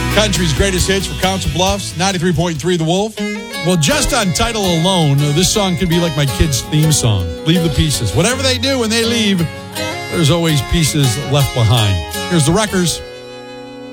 Country's greatest hits for Council Bluffs, 93.3 The Wolf. Well, just on title alone, this song could be like my kids' theme song. Leave the Pieces. Whatever they do when they leave, there's always pieces left behind. Here's the Wreckers.